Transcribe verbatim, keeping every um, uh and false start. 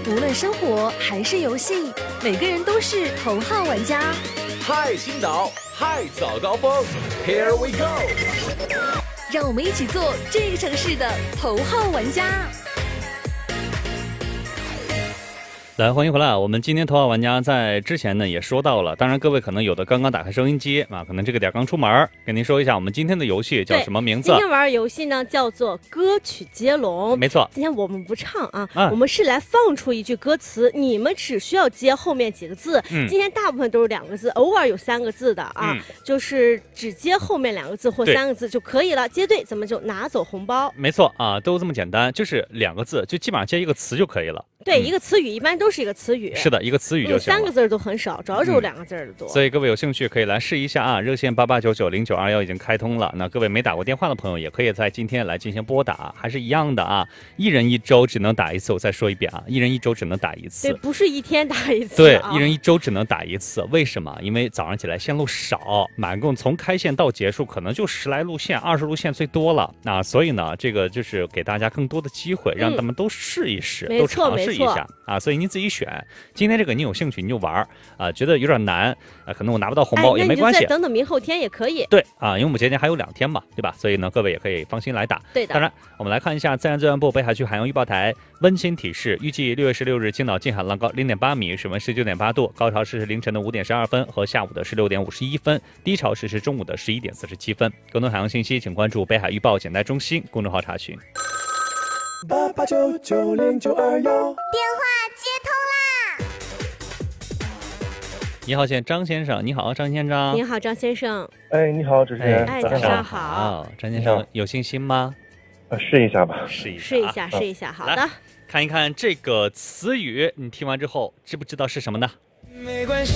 无论生活还是游戏，每个人都是头号玩家。 嗨，青岛，嗨，早高峰 ，Here we go！ 让我们一起做这个城市的头号玩家。 来，欢迎回来！我们今天头号玩家在之前呢也说到了，当然各位可能有的刚刚打开收音机啊，可能这个点刚出门，跟您说一下，我们今天的游戏叫什么名字？ 今天玩的游戏呢叫做歌曲接龙。 没错， 今天我们不唱啊， 嗯、 我们是来放出一句歌词，你们只需要接后面几个字。嗯、今天大部分都是两个字，偶尔有三个字的啊，嗯、就是只接后面两个字或三个字就可以了。接对咱们就拿走红包。 没错啊，都这么简单，就是两个字，就基本上接一个词就可以了。 对， 嗯、 一个词语一般都是一个词语。 是的，一个词语就行了。 三个字都很少，主要是有两个字的多、嗯。 所以各位有兴趣可以来试一下啊，热线八八九九零九二幺已经开通了。那各位没打过电话的朋友，也可以在今天来进行拨打，还是一样的啊。一人一周只能打一次，我再说一遍啊，一人一周只能打一次。 对，不是一天打一次、啊。 对，一人一周只能打一次。为什么？因为早上起来线路少，满共从开线到结束可能就十来路线，二十路线最多了。那所以呢，这个就是给大家更多的机会，让他们都试一试， 嗯、 都尝试一下啊。所以您自己选。今天这个你有兴趣你就玩啊、呃，觉得有点难啊、呃，可能我拿不到红包、 哎、 也没关系， 那你就再等等明后天也可以。 对啊，因为我们今天还有两天嘛，对吧？所以呢，各位也可以放心来打。 对的。 当然，我们来看一下自然资源部北海区海洋预报台温馨提示：预计六月十六日青岛近海浪高零点八米，水温十九点八度，高潮时是凌晨的五点十二分和下午的十六点五十一分，低潮时是中午的十一点四十七分。更多海洋信息，请关注北海预报简单中心公众号查询。 八八九九零九二幺，电话接通啦！ 你好，先张先生。你好，张先生。 你好，张先生。 哎，你好，主持人。 哎， 早上好。 好， 张先生有信心吗？ 呃，试一下吧， 试一下， 试一下，试一下。好的， 看一看这个词语，你听完之后知不知道是什么呢？ 没关系。